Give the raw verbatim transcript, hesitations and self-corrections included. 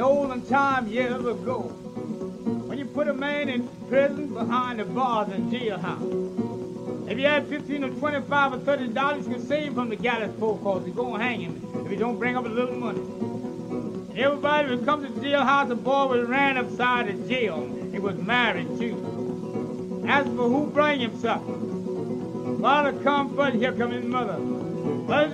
olden time years ago, when you put a man in prison behind the bars in jailhouse. If you had fifteen or twenty-five or thirty dollars, you could save from the gallows pole, cause they're gonna hang him if he don't bring up a little money. And everybody would come to the jailhouse, the boy was ran upside the jail. He was married too. As for who bring him something, Father come first, here come his mother. Mother